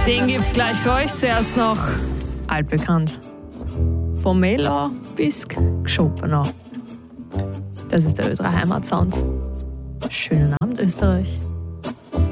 Den gibt's gleich für euch. Zuerst noch altbekannt. Vom Melo bis Schopenhauer. Das ist der Ö3 Heimatsound. Schönen Abend, Österreich.